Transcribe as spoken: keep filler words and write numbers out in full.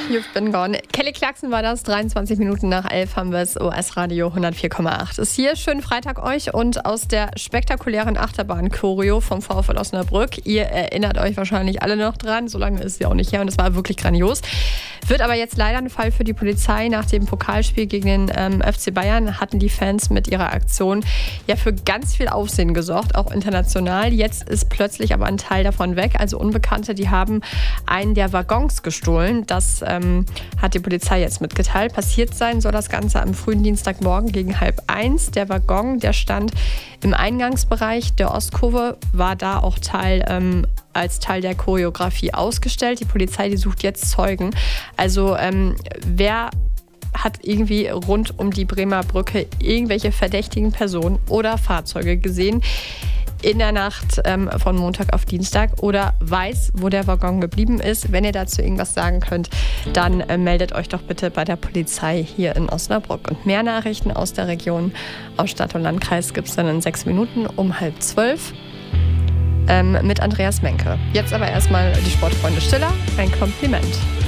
You've been gone. Kelly Clarkson war das. dreiundzwanzig Minuten nach elf haben wir es. O S-Radio hundertvier Komma acht ist hier. Schönen Freitag euch und aus der spektakulären Achterbahn-Choreo vom VfL Osnabrück. Ihr erinnert euch wahrscheinlich alle noch dran. So lange ist sie auch nicht her und es war wirklich grandios. Wird aber jetzt leider ein Fall für die Polizei. Nach dem Pokalspiel gegen den ähm, F C Bayern hatten die Fans mit ihrer Aktion ja für ganz viel Aufsehen gesorgt, auch international. Jetzt ist plötzlich aber ein Teil davon weg. Also Unbekannte, die haben einen der Waggons gestohlen. Das ähm, hat die Polizei jetzt mitgeteilt. Passiert sein soll das Ganze am frühen Dienstagmorgen gegen halb eins. Der Waggon, der stand im Eingangsbereich der Ostkurve, war da auch Teil ähm, als Teil der Choreografie ausgestellt. Die Polizei, die sucht jetzt Zeugen. Also ähm, wer hat irgendwie rund um die Bremer Brücke irgendwelche verdächtigen Personen oder Fahrzeuge gesehen in der Nacht ähm, von Montag auf Dienstag oder weiß, wo der Waggon geblieben ist? Wenn ihr dazu irgendwas sagen könnt, dann äh, meldet euch doch bitte bei der Polizei hier in Osnabrück. Und mehr Nachrichten aus der Region, aus Stadt und Landkreis gibt es dann in sechs Minuten um halb zwölf ähm, mit Andreas Menke. Jetzt aber erstmal die Sportfreunde Stiller, ein Kompliment.